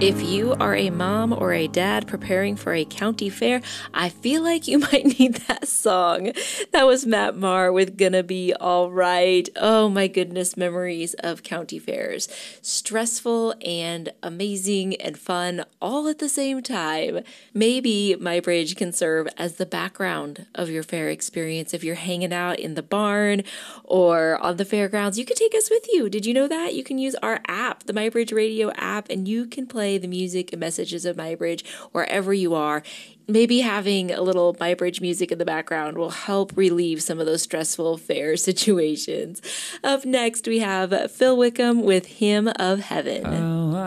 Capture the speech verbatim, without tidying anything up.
If you are a mom or a dad preparing for a county fair, I feel like you might need that song. That was Matt Maher with Gonna Be All Right. Oh my goodness, memories of county fairs. Stressful and amazing and fun all at the same time. Maybe MyBridge can serve as the background of your fair experience. If you're hanging out in the barn or on the fairgrounds, you can take us with you. Did you know that? You can use our app, the MyBridge Radio app, and you can play the music and messages of MyBridge wherever you are. Maybe having a little MyBridge music in the background will help relieve some of those stressful fair situations. Up next, we have Phil Wickham with Hymn of Heaven. Oh,